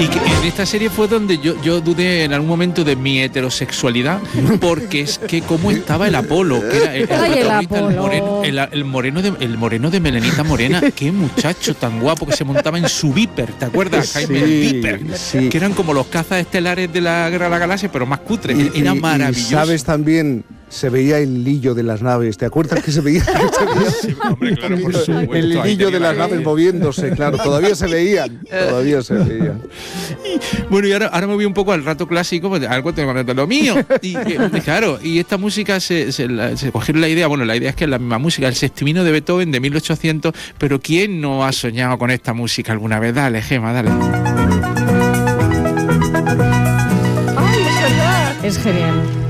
Y que en esta serie fue donde yo dudé en algún momento de mi heterosexualidad, porque es que cómo estaba el Apolo, que era el protagonista, el moreno de Melenita Morena, qué muchacho tan guapo que se montaba en su Viper, ¿te acuerdas, Jaime? El Viper, que eran como los cazas estelares de la Guerra de la Galaxia, pero más cutres, era maravilloso. Y sabes también, se veía el lillo de las naves, ¿te acuerdas que se veía? Sí, hombre, claro, por supuesto, el lillo de las naves moviéndose, claro, todavía se veían. Bueno, y ahora me voy un poco al rato clásico, pues, algo tengo que contar lo mío. Y claro, y esta música se cogieron la idea, bueno, la idea es que es la misma música, el Sextimino de Beethoven de 1800, pero ¿quién no ha soñado con esta música alguna vez? Dale, Gema, dale. ¡Ay, es verdad! Es genial.